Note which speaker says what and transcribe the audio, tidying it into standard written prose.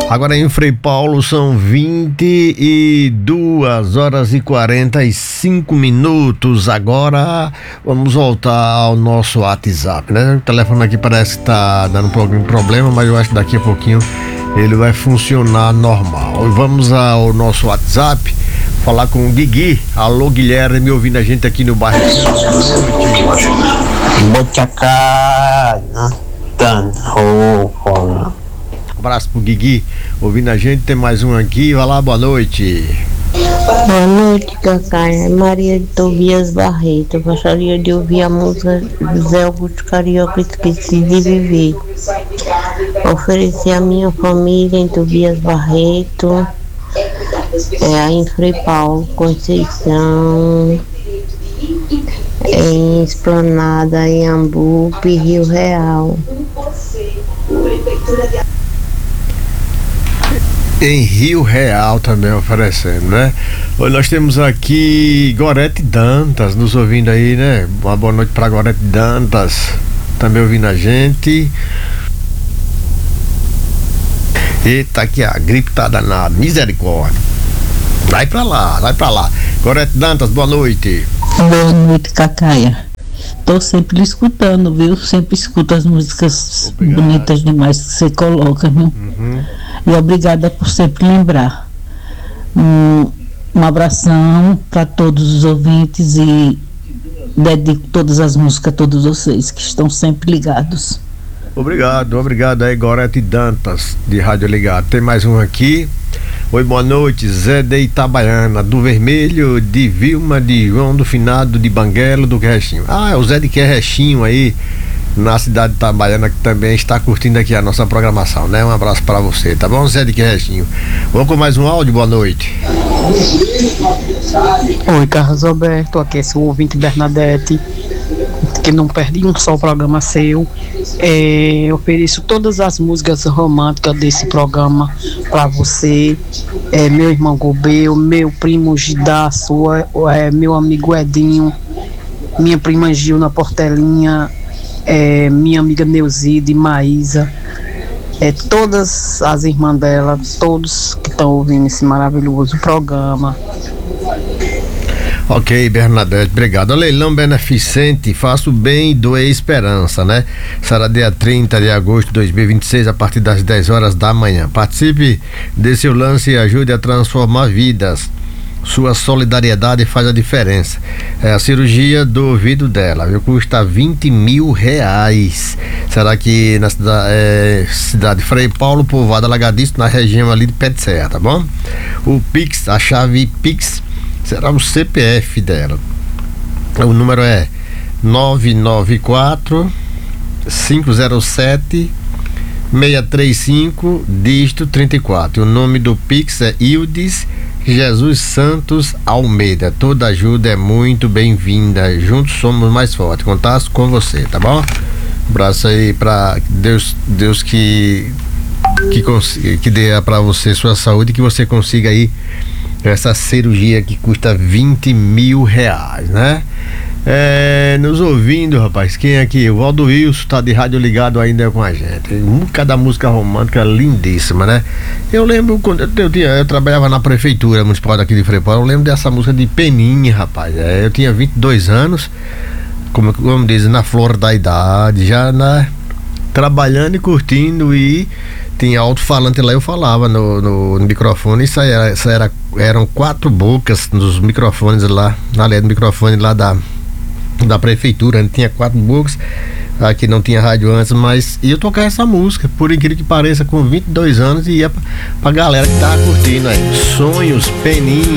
Speaker 1: Agora em Frei Paulo são 22 horas e 45 minutos. Agora vamos voltar ao nosso WhatsApp, né? O telefone aqui parece que tá dando um problema, mas eu acho que daqui a pouquinho ele vai funcionar normal. E vamos ao nosso WhatsApp falar com o Guigui. Alô, Guilherme, ouvindo a gente aqui no bairro. Um abraço pro Guigui, ouvindo a gente. Tem mais um aqui, vai lá, boa noite.
Speaker 2: Boa noite, Cacá. Maria de Tobias Barreto. Eu gostaria de ouvir a música Zé Augusto Carioca, Esqueci de Viver. Oferecer a minha família em Tobias Barreto, aí em Frei Paulo, Conceição, em Esplanada, em Ambupe, Rio Real.
Speaker 1: Em Rio Real também oferecendo, né? Hoje nós temos aqui Gorete Dantas nos ouvindo aí, né? Uma boa noite pra Gorete Dantas também ouvindo a gente. Eita, aqui a gripe tá danada, misericórdia. Vai pra lá, vai pra lá. Gorete Dantas, boa noite.
Speaker 3: Boa noite, Cacaia. Tô sempre escutando, viu? Sempre escuto as músicas bonitas demais que você coloca, viu? E obrigada por sempre lembrar. Um abração para todos os ouvintes e dedico todas as músicas a todos vocês que estão sempre ligados.
Speaker 1: Obrigado aí, Gorete Dantas, de Rádio Ligado. Tem mais um aqui. Oi, boa noite, Zé de Itabaiana, do Vermelho, de Vilma, de João do Finado, de Banguelo, do Querrechinho. Ah, é o Zé de Querrechinho aí, na cidade de Itabaiana, que também está curtindo aqui a nossa programação, né? Um abraço para você, tá bom, Zé de Querrechinho? Vamos com mais um áudio, boa noite.
Speaker 4: Oi, Carlos Alberto, aqui é seu ouvinte Bernadette, que não perde um só programa seu. Eu ofereço todas as músicas românticas desse programa para você, meu irmão Gobeu, meu primo Gidaço, meu amigo Edinho, minha prima Gil na Portelinha, minha amiga Neuzide, Maísa, todas as irmãs dela, todos que estão ouvindo esse maravilhoso programa.
Speaker 1: Ok, Bernadette, obrigado. Leilão beneficente, faço bem e doe esperança, né? Será dia 30 de agosto de 2026, a partir das 10 horas da manhã. Participe desse lance e ajude a transformar vidas. Sua solidariedade faz a diferença. É a cirurgia do ouvido dela, viu? Custa R$20 mil. Será que na cidade de Frei Paulo, povoada Lagadiço, na região ali de Pé de Serra, tá bom? O Pix, a chave Pix será o CPF dela. O número é 994 507 635 dígito 34. O nome do Pix é Ildes Jesus Santos Almeida. Toda ajuda é muito bem-vinda. Juntos somos mais fortes. Contar com você, tá bom? Um abraço aí pra Deus que dê pra você sua saúde, que você consiga aí essa cirurgia que custa R$20 mil, né? Nos ouvindo, rapaz, quem é aqui? O Valdo Wilson tá de rádio ligado ainda com a gente. Cada música romântica lindíssima, né? Eu lembro quando eu trabalhava na prefeitura municipal daqui de Frei Paulo, eu lembro dessa música de Peninha, rapaz. Eu tinha 22 anos, como dizem, na flor da idade, já trabalhando e curtindo, e tinha alto-falante lá, eu falava no microfone. Isso aí eram 4 bocas nos microfones lá, na linha do microfone lá da prefeitura, tinha 4 bocas. Aqui não tinha rádio antes, mas eu tocava essa música, por incrível que pareça, com 22 anos, e ia pra galera que tava curtindo aí. Sonhos, Peninha.